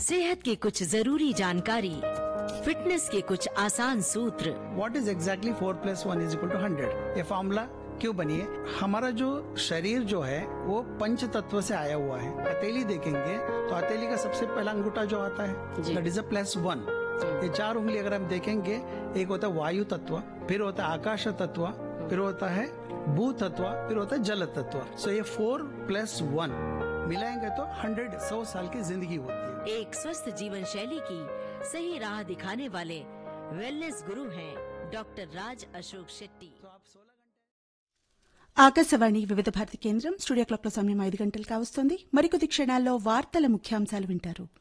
सेहत की कुछ जरूरी जानकारी, फिटनेस के कुछ आसान सूत्र। What is exactly 4+1=100? ये फॉर्मूला क्यों बनी है? हमारा जो शरीर जो है वो पंच तत्व से आया हुआ है। हथेली देखेंगे तो हथेली का सबसे पहला अंगूठा जो आता है दैट इज अ +1। ये 4 उंगली अगर हम देखेंगे, एक होता है वायु तत्व, फिर होता है आकाश तत्व, फिर होता है भू तत्व, फिर होता है जल तत्व। सो ये 4+1 मिलाएंगे तो 100 साल की जिंदगी होती है। एक स्वस्थ जीवन शैली की सही राह दिखाने वाले वेलनेस गुरु हैं डॉक्टर राज अशोक शेट्टी। तो आप 16 ఆకాశవాణి వివిధ భారతి కేంద్రం స్టూడియో క్లాక్లో సమయం 5 గంటలు కావస్తోంది. మరికొద్ది క్షణాల్లో వార్తల ముఖ్యాంశాలు వింటారు.